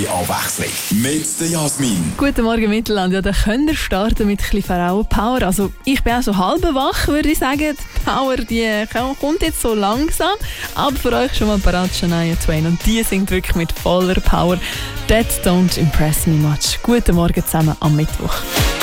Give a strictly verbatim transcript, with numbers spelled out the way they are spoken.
schöne Abwechslung. Mit der Jasmin. Guten Morgen Mittelland. Ja, da könnt ihr starten mit ein bisschen Frauenpower. Also ich bin auch so halb wach, würde ich sagen. Die Power, die kommt jetzt so langsam. Aber für euch schon mal parat, Shania Twain. Und die singt wirklich mit voller Power. That don't impress me much. Guten Morgen zusammen am Mittwoch.